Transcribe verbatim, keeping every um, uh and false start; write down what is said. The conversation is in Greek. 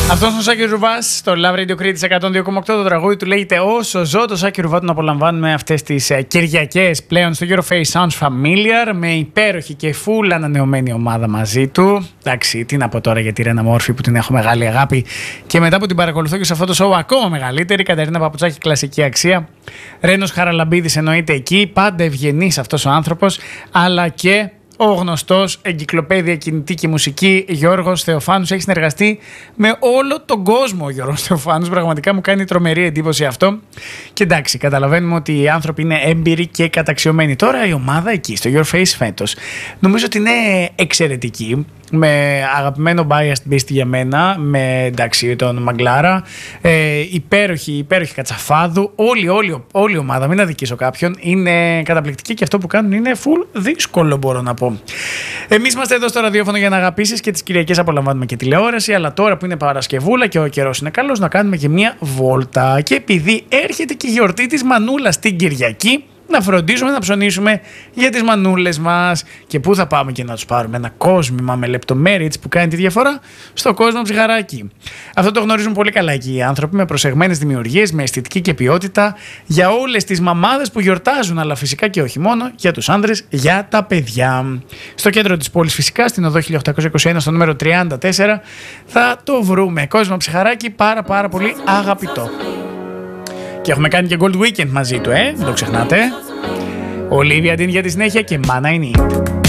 Αυτός ο Σάκης Ρουβάς στο Love Radio Crete εκατόν δύο κόμμα οκτώ. Το τραγούδι του λέγεται Όσο ζω. Το Σάκη Ρουβά τον απολαμβάνουμε αυτές τις uh, Κυριακές πλέον στο Euroface Sounds Familiar, με υπέροχη και full ανανεωμένη ομάδα μαζί του. Εντάξει, τι να πω τώρα για τη Ρένα Μόρφη που την έχω μεγάλη αγάπη και μετά που την παρακολουθώ και σε αυτό το show ακόμα μεγαλύτερη. Κατερίνα Παπουτσάκη, κλασική αξία. Ρένος Χαραλαμπίδης εννοείται εκεί. Πάντα ευγενής αυτός ο άνθρωπος, αλλά και ο γνωστός εγκυκλοπαίδεια κινητή και μουσική Γιώργος Θεοφάνους. Έχει συνεργαστεί με όλο τον κόσμο ο Γιώργος Θεοφάνους. Πραγματικά μου κάνει τρομερή εντύπωση αυτό. Και εντάξει, καταλαβαίνουμε ότι οι άνθρωποι είναι έμπειροι και καταξιωμένοι. Τώρα η ομάδα εκεί, στο Your Face φέτος, νομίζω ότι είναι εξαιρετική. Με αγαπημένο Biased Beast για μένα, με εντάξει, τον Μαγκλάρα, ε, υπέροχη, υπέροχη Κατσαφάδου, όλη, όλη, όλη η ομάδα, μην αδικήσω κάποιον, είναι καταπληκτική και αυτό που κάνουν είναι full δύσκολο, μπορώ να πω. Εμείς είμαστε εδώ στο ραδιόφωνο για να αγαπήσεις και τις Κυριακές απολαμβάνουμε και τηλεόραση, αλλά τώρα που είναι Παρασκευούλα και ο καιρός είναι καλός, να κάνουμε και μια βόλτα. Και επειδή έρχεται και η γιορτή της Μανούλας την Κυριακή, να φροντίσουμε να ψωνίσουμε για τις μανούλες μας. Και πού θα πάμε και να τους πάρουμε? Ένα κόσμημα με λεπτομέρειες που κάνει τη διαφορά στο κόσμο ψυχαράκι. Αυτό το γνωρίζουν πολύ καλά εκεί οι άνθρωποι, με προσεγμένες δημιουργίες, με αισθητική και ποιότητα για όλες τις μαμάδες που γιορτάζουν, αλλά φυσικά και όχι μόνο, για τους άνδρες, για τα παιδιά. Στο κέντρο της πόλης, φυσικά, στην οδό χίλια οκτακόσια είκοσι ένα, στο νούμερο τριάντα τέσσερα, θα το βρούμε. Κόσμο ψυχαράκι, πάρα πάρα πολύ αγαπητό. Και έχουμε κάνει και Gold Weekend μαζί του, ε, μην το ξεχνάτε. Olivia Dean για τη συνέχεια και Mana I Need.